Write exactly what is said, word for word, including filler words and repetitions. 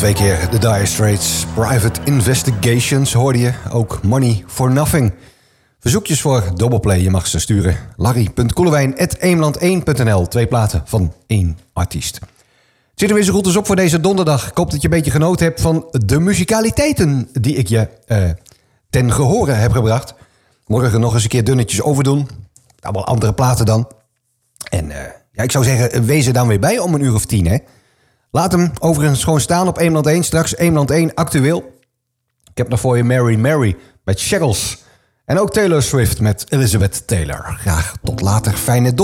Twee keer The Dire Straits, Private Investigations hoorde je. Ook Money for Nothing. Verzoekjes voor Doubleplay, je mag ze sturen. larry punt koelewijn at eemland één punt n l. Twee platen van één artiest. Het zit er weer zo goed als op voor deze donderdag. Ik hoop dat je een beetje genoten hebt van de muzikaliteiten die ik je uh, ten gehore heb gebracht. Morgen nog eens een keer dunnetjes overdoen. Allemaal andere platen dan. En uh, ja, ik zou zeggen, wees er dan weer bij om een uur of tien, hè. Laat hem overigens gewoon staan op Eemland één. Straks Eemland één actueel. Ik heb nog voor je Mary Mary met Shackles. En ook Taylor Swift met Elizabeth Taylor. Graag tot later. Fijne donderdag.